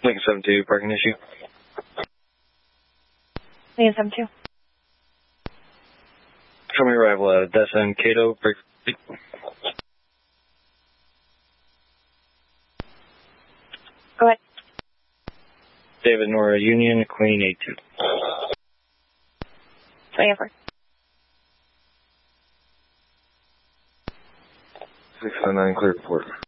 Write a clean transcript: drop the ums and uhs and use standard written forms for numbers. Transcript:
Lincoln 72, parking issue. Lincoln 72. Show me arrival at Odessa Cato, break. Go ahead. David Nora Union, Queen 82. 24. 609, clear report.